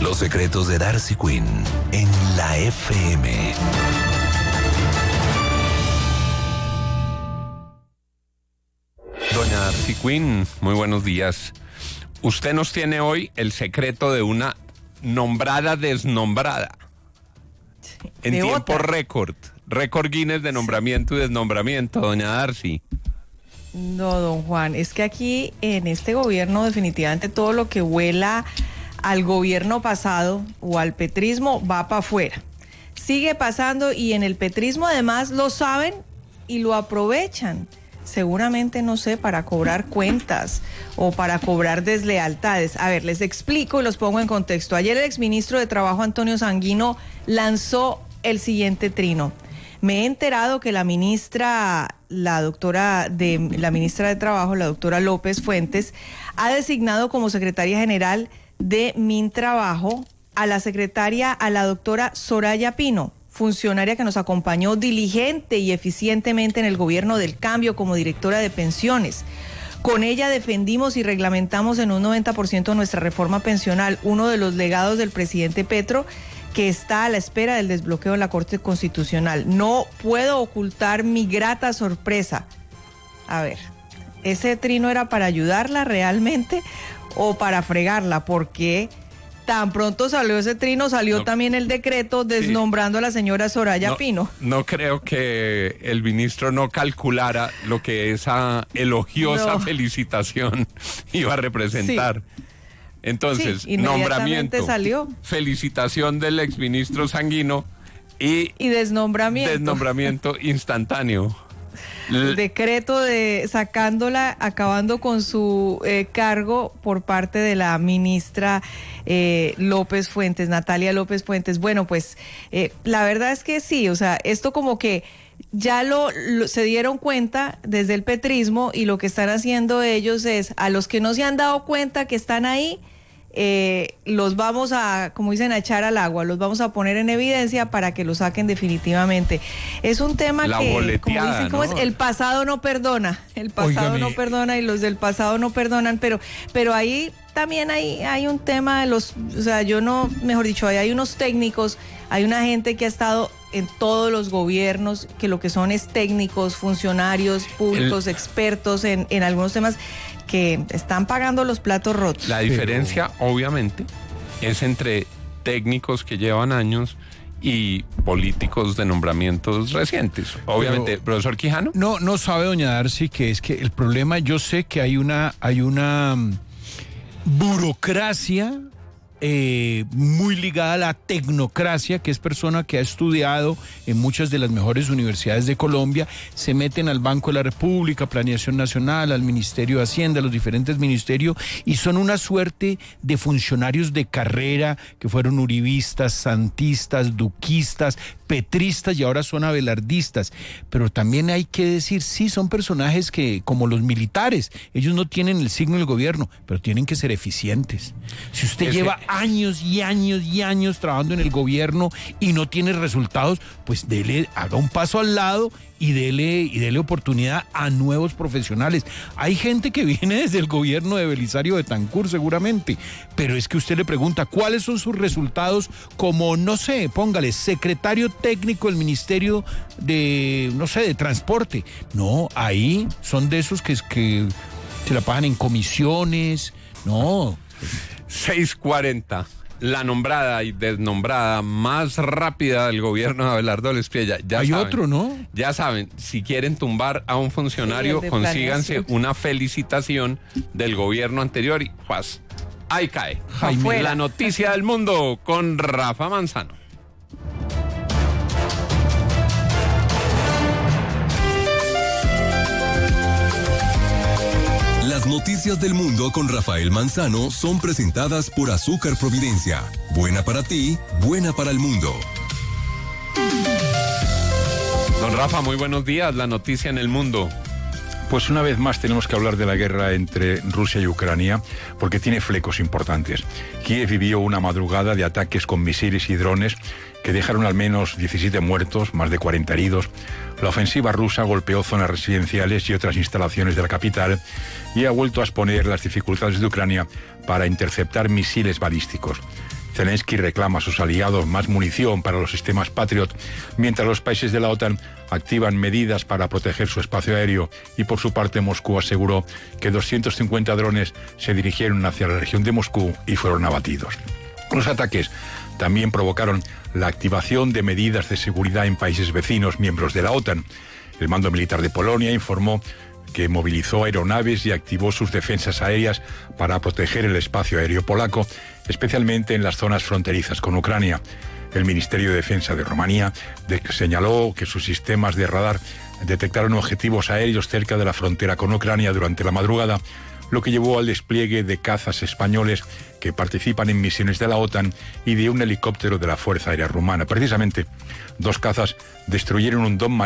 Los secretos de Darcy Quinn en la FM. Doña Darcy Quinn, muy buenos días. Usted nos tiene hoy el secreto de una nombrada desnombrada. Sí, en tiempo récord Guinness de nombramiento y desnombramiento, doña Darcy. No, don Juan, es que aquí en este gobierno definitivamente todo lo que huela al gobierno pasado o al petrismo va para afuera. Sigue pasando y en el petrismo además lo saben y lo aprovechan. Seguramente, no sé, para cobrar cuentas o para cobrar deslealtades. A ver, les explico y los pongo en contexto. Ayer el exministro de Trabajo, Antonio Sanguino, lanzó el siguiente trino. Me he enterado que la ministra de Trabajo, la doctora López Fuentes, ha designado como secretaria general de Mintrabajo a la doctora Soraya Pino, funcionaria que nos acompañó diligente y eficientemente en el gobierno del cambio como directora de pensiones. Con ella defendimos y reglamentamos en un 90% nuestra reforma pensional, uno de los legados del presidente Petro, que está a la espera del desbloqueo en la Corte Constitucional. No puedo ocultar mi grata sorpresa. A ver, ¿ese trino era para ayudarla realmente o para fregarla? Porque tan pronto salió ese trino, salió también el decreto desnombrando a la señora Soraya Pino. No creo que el ministro no calculara lo que esa elogiosa felicitación iba a representar. Sí. Entonces, nombramiento, salió. Felicitación del exministro Sanguino y desnombramiento instantáneo. El decreto de sacándola, acabando con su cargo por parte de la ministra López Fuentes, Natalia López Fuentes. Bueno, pues la verdad es que sí, o sea, esto como que ya se dieron cuenta desde el petrismo y lo que están haciendo ellos es, a los que no se han dado cuenta que están ahí, los vamos a, como dicen, a echar al agua, los vamos a poner en evidencia para que lo saquen definitivamente. Es un tema que, como dicen, ¿no? El pasado no perdona, no perdona y los del pasado no perdonan, pero ahí también hay un tema de los, o sea, ahí hay unos técnicos, hay una gente que ha estado en todos los gobiernos, que lo que son es técnicos, funcionarios públicos, expertos en algunos temas, que están pagando los platos rotos. La diferencia, obviamente, es entre técnicos que llevan años y políticos de nombramientos recientes. Obviamente, profesor Quijano. No sabe, doña Darcy, que es que el problema, yo sé que hay una burocracia muy ligada a la tecnocracia, que es persona que ha estudiado en muchas de las mejores universidades de Colombia, se meten al Banco de la República, Planeación Nacional, al Ministerio de Hacienda, a los diferentes ministerios, y son una suerte de funcionarios de carrera que fueron uribistas, santistas, duquistas, petristas y ahora son abelardistas. Pero también hay que decir, sí, son personajes que, como los militares, ellos no tienen el signo del gobierno, pero tienen que ser eficientes. Si usted lleva años y años y años trabajando en el gobierno y no tiene resultados, pues haga un paso al lado y dele oportunidad a nuevos profesionales. Hay gente que viene desde el gobierno de Belisario Betancur seguramente, pero es que usted le pregunta cuáles son sus resultados como, no sé, póngale, secretario técnico del Ministerio de, no sé, de Transporte. No, ahí son de esos que se la pagan en comisiones, no. 6:40. La nombrada y desnombrada más rápida del gobierno de Abelardo Lespriella. Hay saben, otro, ¿no? Ya saben, si quieren tumbar a un funcionario, consíganse una felicitación del gobierno anterior y pues ahí cae. Jaime. La noticia del mundo con Rafa Manzano. Las noticias del mundo con Rafael Manzano son presentadas por Azúcar Providencia. Buena para ti, buena para el mundo. Don Rafa, muy buenos días. La noticia en el mundo. Pues una vez más tenemos que hablar de la guerra entre Rusia y Ucrania, porque tiene flecos importantes. Kiev vivió una madrugada de ataques con misiles y drones que dejaron al menos 17 muertos, más de 40 heridos. La ofensiva rusa golpeó zonas residenciales y otras instalaciones de la capital y ha vuelto a exponer las dificultades de Ucrania para interceptar misiles balísticos. Zelensky reclama a sus aliados más munición para los sistemas Patriot, mientras los países de la OTAN activan medidas para proteger su espacio aéreo, y por su parte Moscú aseguró que 250 drones se dirigieron hacia la región de Moscú y fueron abatidos. Los ataques también provocaron la activación de medidas de seguridad en países vecinos, miembros de la OTAN. El mando militar de Polonia informó que movilizó aeronaves y activó sus defensas aéreas para proteger el espacio aéreo polaco, especialmente en las zonas fronterizas con Ucrania. El Ministerio de Defensa de Rumanía señaló que sus sistemas de radar detectaron objetivos aéreos cerca de la frontera con Ucrania durante la madrugada, lo que llevó al despliegue de cazas españoles que participan en misiones de la OTAN y de un helicóptero de la Fuerza Aérea Rumana. Precisamente, 2 cazas destruyeron un dron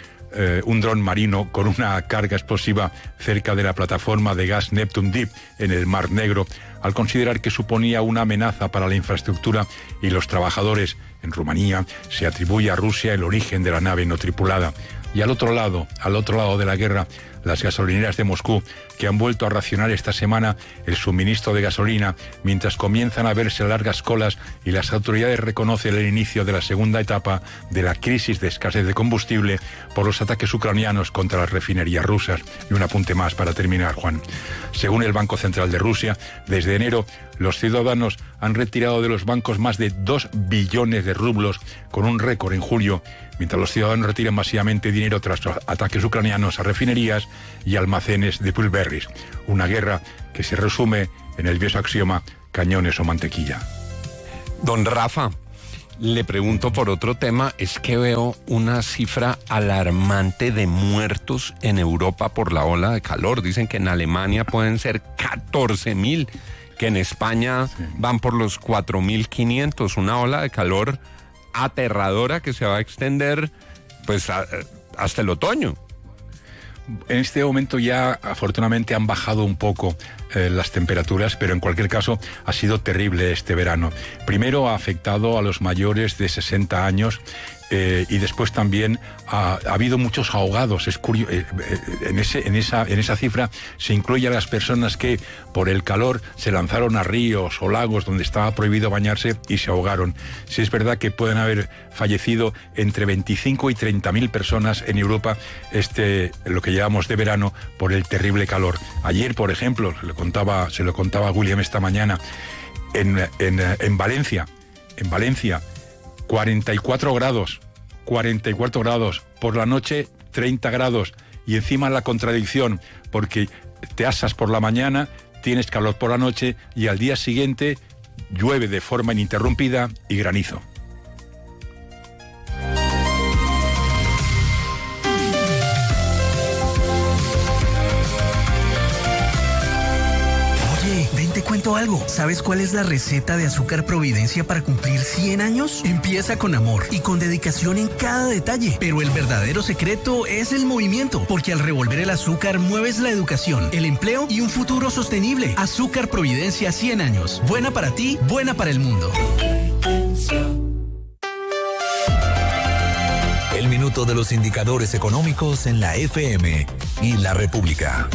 marino con una carga explosiva cerca de la plataforma de gas Neptune Deep en el Mar Negro, al considerar que suponía una amenaza para la infraestructura y los trabajadores. En Rumanía se atribuye a Rusia el origen de la nave no tripulada. Y al otro lado de la guerra, las gasolineras de Moscú, que han vuelto a racionar esta semana el suministro de gasolina, mientras comienzan a verse largas colas y las autoridades reconocen el inicio de la segunda etapa de la crisis de escasez de combustible por los ataques ucranianos contra las refinerías rusas. Y un apunte más para terminar, Juan. Según el Banco Central de Rusia, desde enero los ciudadanos han retirado de los bancos más de 2 billones de rublos, con un récord en julio, mientras los ciudadanos retiran masivamente dinero tras ataques ucranianos a refinerías y almacenes de Pillsbury. Una guerra que se resume en el viejo axioma: cañones o mantequilla. Don Rafa, le pregunto por otro tema. Es que veo una cifra alarmante de muertos en Europa por la ola de calor. Dicen que en Alemania pueden ser 14.000, que en España van por los 4.500. Una ola de calor aterradora que se va a extender pues hasta el otoño. En este momento ya afortunadamente han bajado un poco las temperaturas, pero en cualquier caso ha sido terrible este verano. Primero ha afectado a los mayores de 60 años y después también ha habido muchos ahogados. Es curioso, en esa cifra se incluye a las personas que por el calor se lanzaron a ríos o lagos donde estaba prohibido bañarse y se ahogaron. Sí, es verdad que pueden haber fallecido entre 25 y 30.000 personas en Europa lo que llevamos de verano por el terrible calor. Ayer, por ejemplo, se lo contaba a William esta mañana, en Valencia, 44 grados, por la noche 30 grados, y encima la contradicción, porque te asas por la mañana, tienes calor por la noche y al día siguiente llueve de forma ininterrumpida y granizo. Te cuento algo. ¿Sabes cuál es la receta de Azúcar Providencia para cumplir 100 años? Empieza con amor y con dedicación en cada detalle. Pero el verdadero secreto es el movimiento, porque al revolver el azúcar mueves la educación, el empleo y un futuro sostenible. Azúcar Providencia 100 años. Buena para ti, buena para el mundo. El minuto de los indicadores económicos en la FM y la República.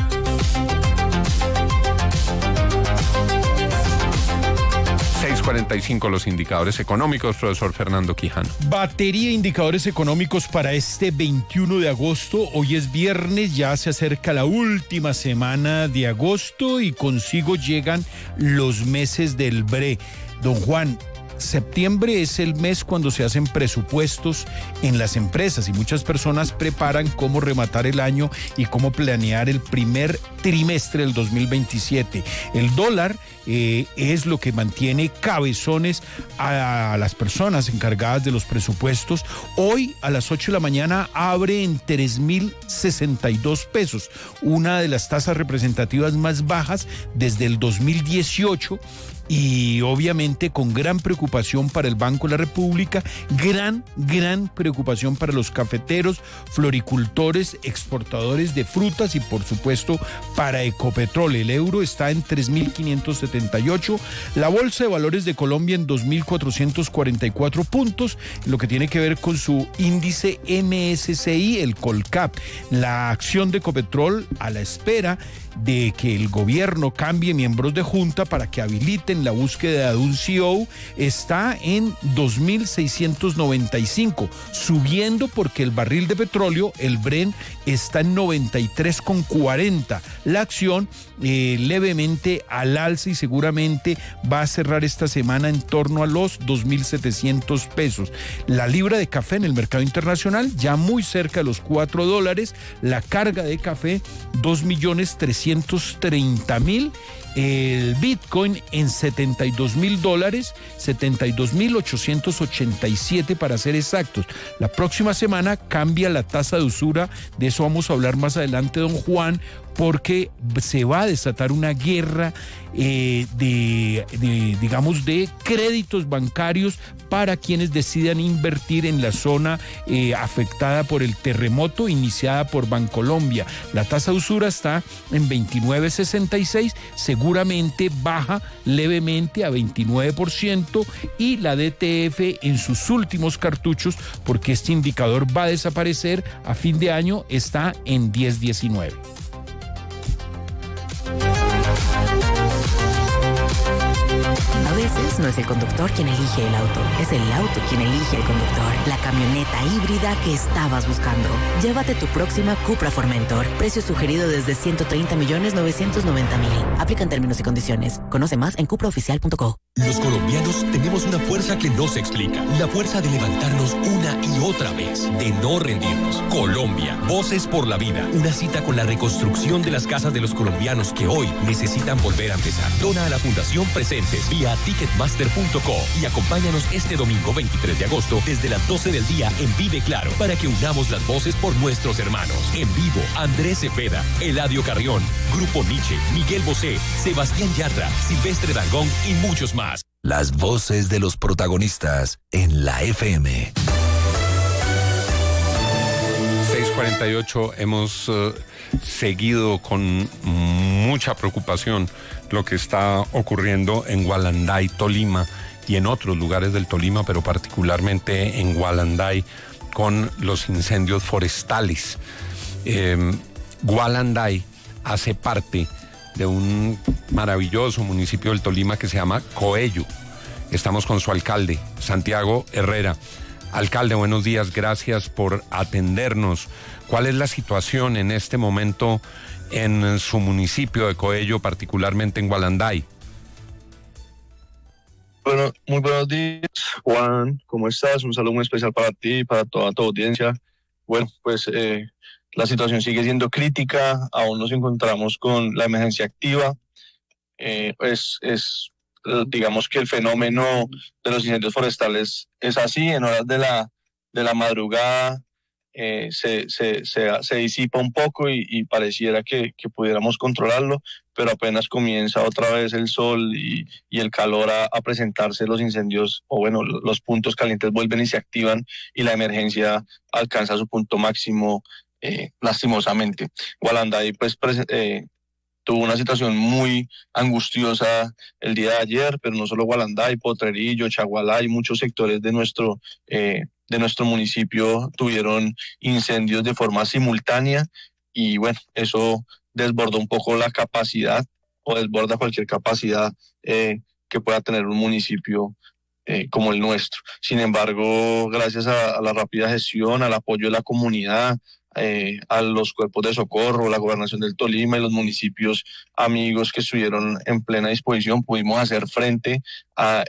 6:45 los indicadores económicos, profesor Fernando Quijano. Batería de indicadores económicos para este 21 de agosto. Hoy es viernes, ya se acerca la última semana de agosto y consigo llegan los meses del BRE. Don Juan, septiembre es el mes cuando se hacen presupuestos en las empresas y muchas personas preparan cómo rematar el año y cómo planear el primer trimestre del 2027. El dólar es lo que mantiene cabezones a las personas encargadas de los presupuestos. Hoy a las 8 de la mañana abre en 3.062 pesos, una de las tasas representativas más bajas desde el 2018. Y obviamente con gran preocupación para el Banco de la República, gran preocupación para los cafeteros, floricultores, exportadores de frutas y por supuesto para Ecopetrol. El euro está en 3.578, la Bolsa de Valores de Colombia en 2.444 puntos, lo que tiene que ver con su índice MSCI, el Colcap. La acción de Ecopetrol a la espera de que el gobierno cambie miembros de junta para que habiliten la búsqueda de un CEO está en 2.695, subiendo porque el barril de petróleo, el Brent, está en 93,40. La acción levemente al alza y seguramente va a cerrar esta semana en torno a los 2.700 pesos. La libra de café en el mercado internacional ya muy cerca de los $4. La carga de café, 2.330.000. El Bitcoin en $72.000, 72.887 para ser exactos. La próxima semana cambia la tasa de usura, de eso vamos a hablar más adelante, don Juan, porque se va a desatar una guerra de créditos bancarios para quienes decidan invertir en la zona afectada por el terremoto iniciada por Bancolombia. La tasa de usura está en 29.66, seguramente baja levemente a 29%, y la DTF en sus últimos cartuchos, porque este indicador va a desaparecer a fin de año, está en 10.19. A veces no es el conductor quien elige el auto, es el auto quien elige el conductor. La camioneta híbrida que estabas buscando. Llévate tu próxima Cupra Formentor. Precio sugerido desde 130.990.000. Aplican términos y condiciones. Conoce más en cupraoficial.co. Los colombianos tenemos una fuerza que no se explica. La fuerza de levantarnos una y otra vez, de no rendirnos. Colombia, Voces por la Vida. Una cita con la reconstrucción de las casas de los colombianos que hoy necesitan volver a empezar. Dona a la Fundación Presentes vía ticketmaster.co y acompáñanos este domingo 23 de agosto desde las 12 del día en Vive Claro para que unamos las voces por nuestros hermanos. En vivo, Andrés Cepeda, Eladio Carrión, Grupo Nietzsche, Miguel Bosé, Sebastián Yatra, Silvestre Dangond y muchos más. Las voces de los protagonistas en la FM. 6:48, hemos seguido con mucha preocupación lo que está ocurriendo en Gualanday, Tolima, y en otros lugares del Tolima, pero particularmente en Gualanday, con los incendios forestales. Gualanday hace parte de un maravilloso municipio del Tolima que se llama Coello. Estamos con su alcalde, Santiago Herrera. Alcalde, buenos días, gracias por atendernos. ¿Cuál es la situación en este momento en su municipio de Coello, particularmente en Gualanday? Bueno, muy buenos días, Juan, ¿cómo estás? Un saludo muy especial para ti y para toda tu audiencia. Bueno, pues la situación sigue siendo crítica, aún nos encontramos con la emergencia activa. Digamos que el fenómeno de los incendios forestales es así, en horas de la madrugada se disipa un poco y pareciera que pudiéramos controlarlo, pero apenas comienza otra vez el sol y el calor a presentarse, los incendios, o bueno, los puntos calientes vuelven y se activan y la emergencia alcanza su punto máximo, lastimosamente. Gualanday pues tuvo una situación muy angustiosa el día de ayer, pero no solo Gualanday, Potrerillo, Chagualá y muchos sectores de nuestro municipio tuvieron incendios de forma simultánea y bueno, eso desbordó un poco la capacidad o desborda cualquier capacidad que pueda tener un municipio como el nuestro. Sin embargo, gracias a la rápida gestión, al apoyo de la comunidad, a los cuerpos de socorro, la gobernación del Tolima y los municipios amigos que estuvieron en plena disposición, pudimos hacer frente a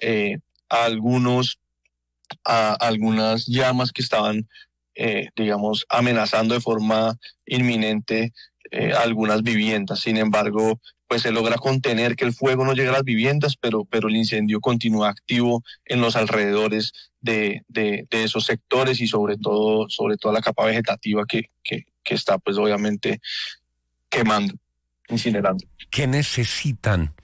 algunas llamas que estaban, digamos, amenazando de forma inminente algunas viviendas. Sin embargo, pues se logra contener que el fuego no llegue a las viviendas, pero el incendio continúa activo en los alrededores de esos sectores y sobre todo la capa vegetativa que está pues obviamente quemando, incinerando. ¿Qué necesitan,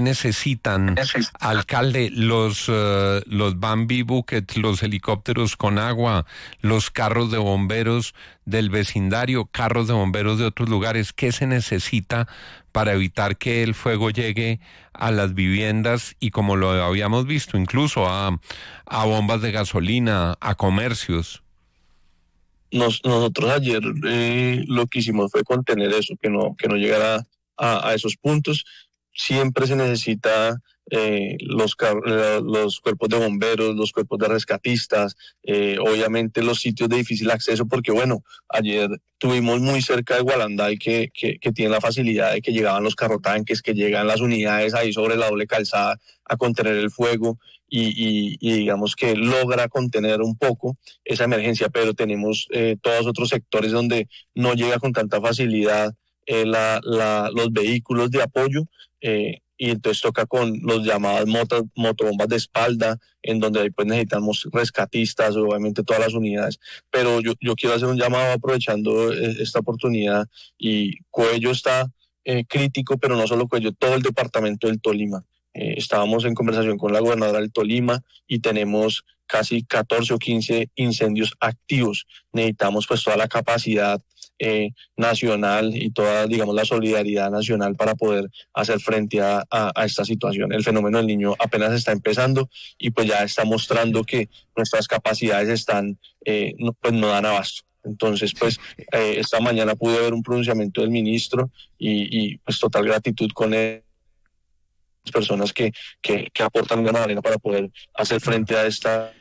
alcalde? Los Bambi Bucket, los helicópteros con agua, los carros de bomberos del vecindario, carros de bomberos de otros lugares. ¿Qué se necesita para evitar que el fuego llegue a las viviendas y, como lo habíamos visto, incluso a bombas de gasolina, a comercios? Nosotros ayer lo que hicimos fue contener eso, que no llegara a esos puntos. Siempre se necesita los cuerpos de bomberos, los cuerpos de rescatistas, obviamente los sitios de difícil acceso, porque bueno, ayer tuvimos muy cerca de Gualanday que tiene la facilidad de que llegaban los carrotanques, que llegan las unidades ahí sobre la doble calzada a contener el fuego y digamos que logra contener un poco esa emergencia, pero tenemos todos otros sectores donde no llega con tanta facilidad los vehículos de apoyo, y entonces toca con los llamadas motobombas de espalda, en donde ahí pues necesitamos rescatistas, obviamente todas las unidades. Pero yo quiero hacer un llamado aprovechando esta oportunidad, y Coello está crítico, pero no solo Coello, todo el departamento del Tolima. Estábamos en conversación con la gobernadora del Tolima y tenemos casi 14 o 15 incendios activos. Necesitamos pues toda la capacidad nacional y toda, digamos, la solidaridad nacional para poder hacer frente a esta situación. El fenómeno del Niño apenas está empezando y pues ya está mostrando que nuestras capacidades están, no dan abasto. Entonces, pues, esta mañana pude ver un pronunciamiento del ministro y pues total gratitud con él. Personas que aportan una arena para poder hacer frente a esta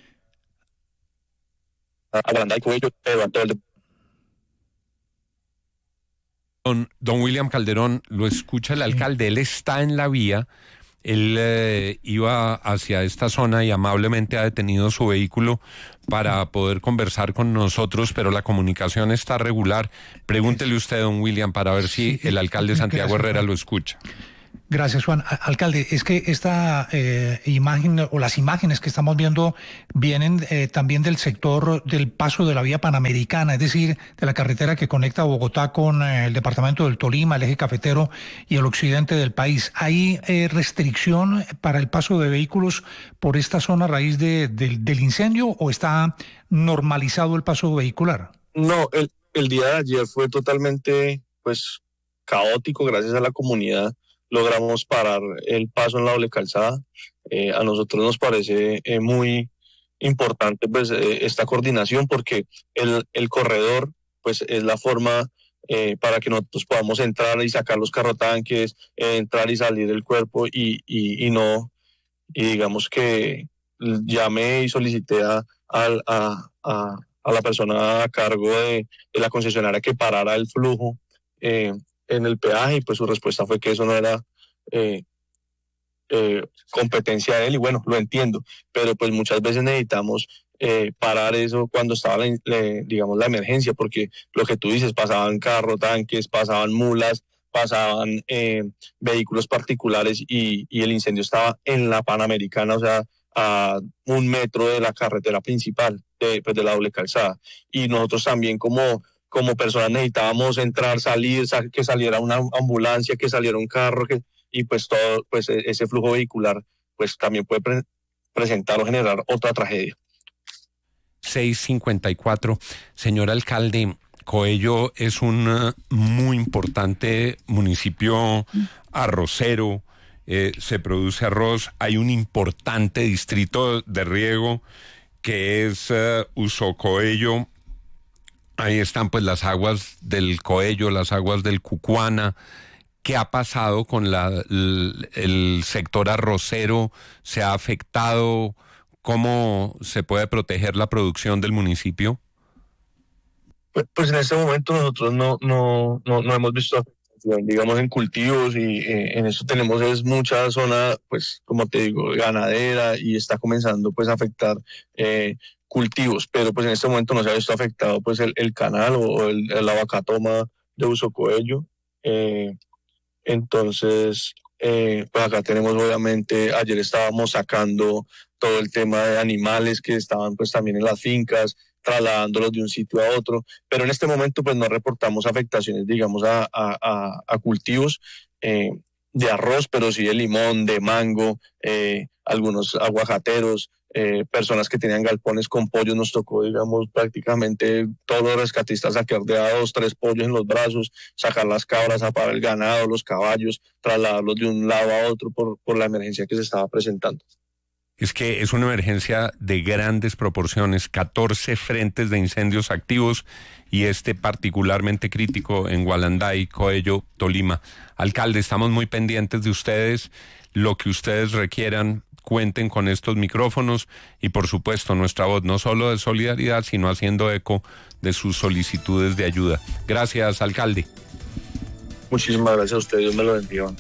Gualanday, Coello, pero todo el Don William Calderón, lo escucha el alcalde, él está en la vía, él iba hacia esta zona y amablemente ha detenido su vehículo para poder conversar con nosotros, pero la comunicación está regular. Pregúntele usted, don William, para ver si el alcalde Santiago Herrera lo escucha. Gracias, Juan. Alcalde, es que esta imagen o las imágenes que estamos viendo vienen también del sector del paso de la vía Panamericana, es decir, de la carretera que conecta Bogotá con el departamento del Tolima, el eje cafetero y el occidente del país. ¿Hay restricción para el paso de vehículos por esta zona a raíz del incendio o está normalizado el paso vehicular? No, el día de ayer fue totalmente pues caótico. Gracias a la comunidad logramos parar el paso en la doble calzada. A nosotros nos parece muy importante pues esta coordinación, porque el corredor pues es la forma para que nosotros podamos entrar y sacar los carrotanques, entrar y salir el cuerpo y digamos que llamé y solicité a la persona a cargo de la concesionaria que parara el flujo en el peaje, y pues su respuesta fue que eso no era competencia de él, y bueno, lo entiendo, pero pues muchas veces necesitamos parar eso cuando estaba digamos la emergencia, porque lo que tú dices, pasaban carros, tanques, pasaban mulas, pasaban vehículos particulares y el incendio estaba en la Panamericana, o sea, a 1 metro de la carretera principal de la doble calzada, y nosotros también como personas necesitábamos entrar, salir, que saliera una ambulancia, que saliera un carro, y pues todo, pues ese flujo vehicular pues también puede presentar o generar otra tragedia. 6:54. Señor alcalde, Coello es un muy importante municipio arrocero, se produce arroz, hay un importante distrito de riego que es Usocoello. Ahí están pues las aguas del Coello, las aguas del Cucuana. ¿Qué ha pasado con el sector arrocero? ¿Se ha afectado? ¿Cómo se puede proteger la producción del municipio? Pues en este momento nosotros no hemos visto afectación, digamos, en cultivos, y en eso tenemos mucha zona, pues como te digo, ganadera, y está comenzando pues a afectar cultivos, pero pues en este momento no se ha visto afectado pues el canal o la vacatoma de Usocoello. Entonces, pues acá tenemos, obviamente, ayer estábamos sacando todo el tema de animales que estaban pues también en las fincas, trasladándolos de un sitio a otro, pero en este momento pues no reportamos afectaciones, digamos, a cultivos de arroz, pero sí de limón, de mango, algunos aguacateros, personas que tenían galpones con pollos. Nos tocó, digamos, prácticamente todos los rescatistas sacar de a 2, 3 pollos en los brazos, sacar las cabras, aparar el ganado, los caballos, trasladarlos de un lado a otro por la emergencia que se estaba presentando. es que es una emergencia de grandes proporciones, 14 frentes de incendios activos y particularmente crítico en Gualanday, Coello, Tolima. Alcalde, estamos muy pendientes de ustedes, lo que ustedes requieran, cuenten con estos micrófonos y por supuesto nuestra voz, no solo de solidaridad, sino haciendo eco de sus solicitudes de ayuda. Gracias, alcalde. Muchísimas gracias a usted, Dios me lo bendiga.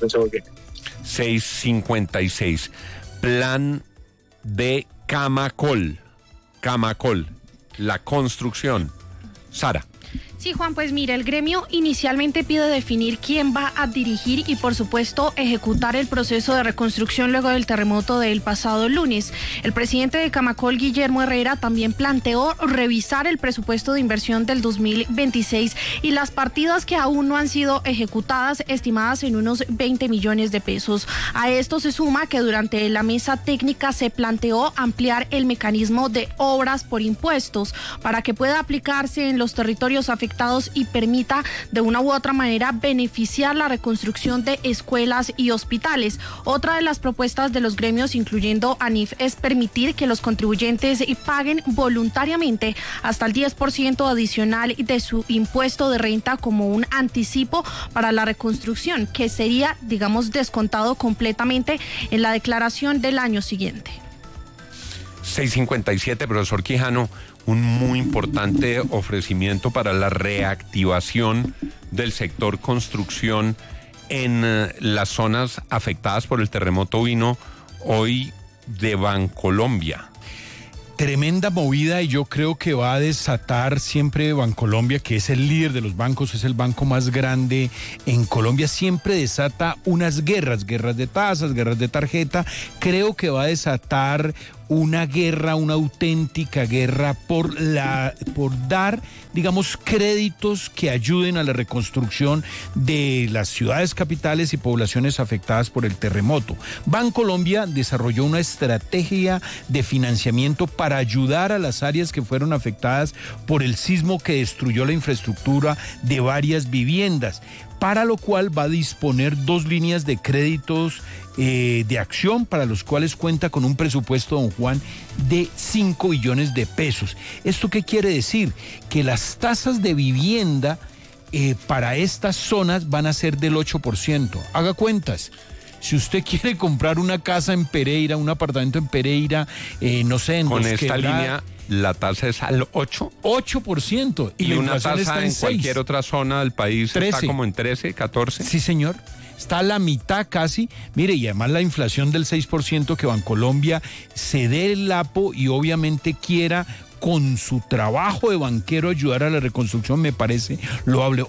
6:56. Plan de Camacol, la construcción. Sara. Sí, Juan, pues mira, el gremio inicialmente pide definir quién va a dirigir y, por supuesto, ejecutar el proceso de reconstrucción luego del terremoto del pasado lunes. El presidente de Camacol, Guillermo Herrera, también planteó revisar el presupuesto de inversión del 2026 y las partidas que aún no han sido ejecutadas, estimadas en unos 20 millones de pesos. A esto se suma que durante la mesa técnica se planteó ampliar el mecanismo de obras por impuestos para que pueda aplicarse en los territorios afectados y permita de una u otra manera beneficiar la reconstrucción de escuelas y hospitales. Otra de las propuestas de los gremios, incluyendo ANIF, es permitir que los contribuyentes paguen voluntariamente hasta el 10% adicional de su impuesto de renta como un anticipo para la reconstrucción, que sería, digamos, descontado completamente en la declaración del año siguiente. 6:57, profesor Quijano, un muy importante ofrecimiento para la reactivación del sector construcción en las zonas afectadas por el terremoto vino hoy de Bancolombia. Tremenda movida y yo creo que va a desatar siempre Bancolombia, que es el líder de los bancos, es el banco más grande en Colombia, siempre desata unas guerras de tasas, guerras de tarjeta. Creo que va a desatar una guerra, una auténtica guerra por dar, digamos, créditos que ayuden a la reconstrucción de las ciudades capitales y poblaciones afectadas por el terremoto. Bancolombia desarrolló una estrategia de financiamiento para ayudar a las áreas que fueron afectadas por el sismo que destruyó la infraestructura de varias viviendas, para lo cual va a disponer 2 líneas de créditos de acción para los cuales cuenta con un presupuesto, don Juan, de 5 billones de pesos. ¿Esto qué quiere decir? Que las tasas de vivienda para estas zonas van a ser del 8%. Haga cuentas. Si usted quiere comprar una casa en Pereira, un apartamento en Pereira, no sé, en con Dos esta Quebradas, línea la tasa es al 8%. Y una tasa en cualquier otra zona del país 13. Está como en 13, 14. Sí, señor. Está a la mitad casi. Mire, y además la inflación del 6% que Bancolombia se dé el lapo y obviamente quiera con su trabajo de banquero ayudar a la reconstrucción, me parece loable.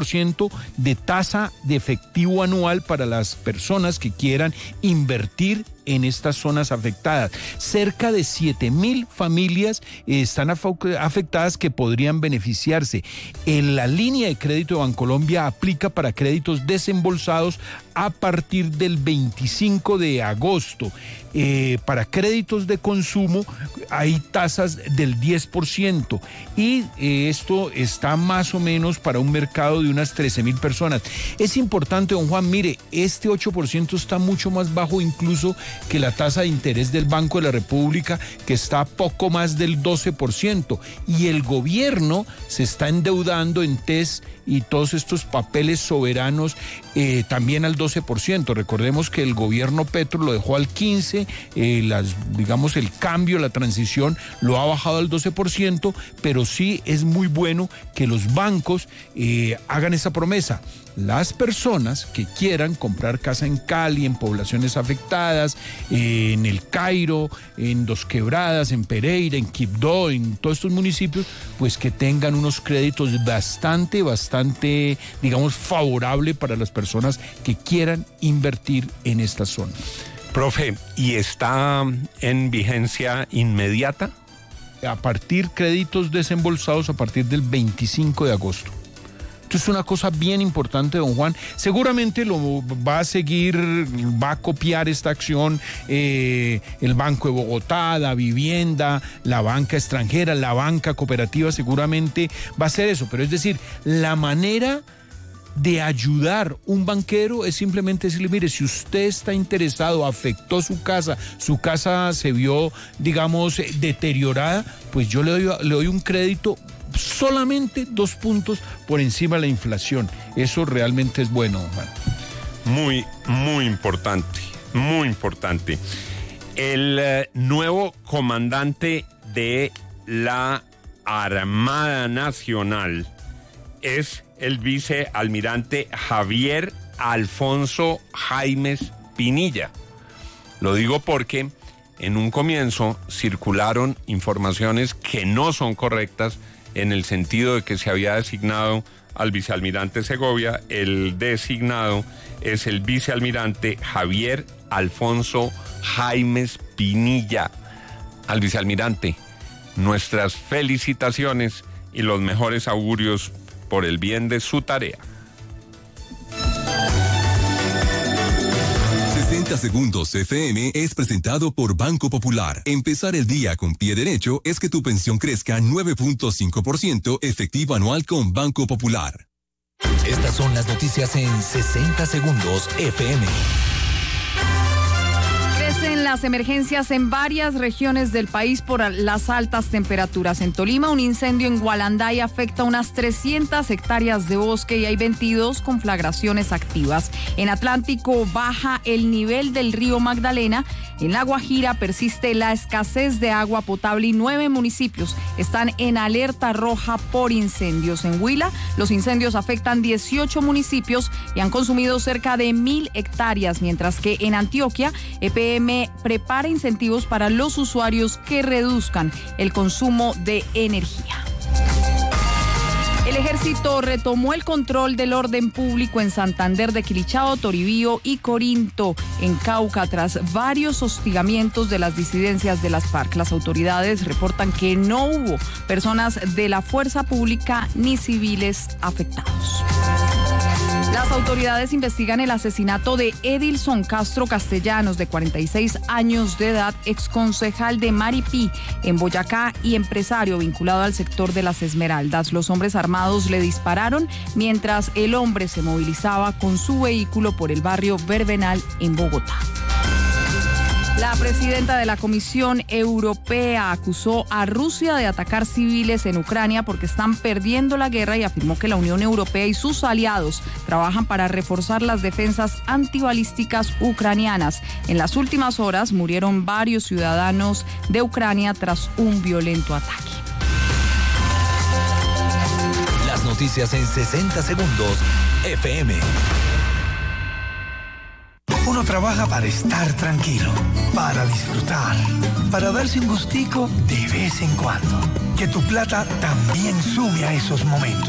8% de tasa de efectivo anual para las personas que quieran invertir en estas zonas afectadas. Cerca de 7,000 familias están afectadas que podrían beneficiarse. En la línea de crédito de Bancolombia aplica para créditos desembolsados a partir del 25 de agosto. Para créditos de consumo hay tasas del 10% y esto está más o menos para un mercado de unas 13,000 personas. Es importante, don Juan, mire, este 8% está mucho más bajo incluso que la tasa de interés del Banco de la República, que está poco más del 12%, y el gobierno se está endeudando en TES y todos estos papeles soberanos también al 12%. Recordemos que el gobierno Petro lo dejó al 15%, digamos el cambio, la transición lo ha bajado al 12%, pero sí es muy bueno que los bancos hagan esa promesa. Las personas que quieran comprar casa en Cali, en poblaciones afectadas, en El Cairo, en Dos Quebradas, en Pereira, en Quibdó, en todos estos municipios, pues que tengan unos créditos bastante, digamos, favorable para las personas que quieran invertir en esta zona. Profe, ¿y está en vigencia inmediata? A partir, créditos desembolsados a partir del 25 de agosto. Esto es una cosa bien importante, don Juan. Seguramente lo va a seguir, va a copiar esta acción el Banco de Bogotá, la Vivienda, la banca extranjera, la banca cooperativa, seguramente va a hacer eso. Pero es decir, la manera de ayudar un banquero es simplemente decirle, mire, si usted está interesado, afectó su casa se vio, digamos, deteriorada, pues yo le doy un crédito solamente 2 puntos por encima de la inflación. Eso realmente es bueno, Juan. Muy importante, muy importante. El nuevo comandante de la Armada Nacional es el vicealmirante Javier Alfonso Jaimes Pinilla. Lo digo porque en un comienzo circularon informaciones que no son correctas en el sentido de que se había designado al vicealmirante Segovia. El designado es el vicealmirante Javier Alfonso Jaimes Pinilla. Al vicealmirante, nuestras felicitaciones y los mejores augurios por el bien de su tarea. 60 Segundos FM es presentado por Banco Popular. Empezar el día con pie derecho es que tu pensión crezca 9.5% efectivo anual con Banco Popular. Estas son las noticias en 60 Segundos FM. Crecen las emergencias en varias regiones del país por las altas temperaturas. En Tolima, un incendio en Gualanday afecta unas 300 hectáreas de bosque y hay 22 conflagraciones activas. En Atlántico baja el nivel del río Magdalena. En La Guajira persiste la escasez de agua potable y 9 municipios están en alerta roja por incendios. En Huila, los incendios afectan 18 municipios y han consumido cerca de 1.000 hectáreas, mientras que en Antioquia, EPM prepara incentivos para los usuarios que reduzcan el consumo de energía. El ejército retomó el control del orden público en Santander de Quilichao, Toribío y Corinto, en Cauca, tras varios hostigamientos de las disidencias de las FARC. Las autoridades reportan que no hubo personas de la fuerza pública ni civiles afectados. Las autoridades investigan el asesinato de Edilson Castro Castellanos, de 46 años de edad, exconcejal de Maripí, en Boyacá, y empresario vinculado al sector de las Esmeraldas. Los hombres armados le dispararon mientras el hombre se movilizaba con su vehículo por el barrio Verbenal en Bogotá. La presidenta de la Comisión Europea acusó a Rusia de atacar civiles en Ucrania porque están perdiendo la guerra y afirmó que la Unión Europea y sus aliados trabajan para reforzar las defensas antibalísticas ucranianas. En las últimas horas murieron varios ciudadanos de Ucrania tras un violento ataque. Las noticias en 60 Segundos FM. Uno trabaja para estar tranquilo, para disfrutar, para darse un gustico de vez en cuando. Que tu plata también sume a esos momentos.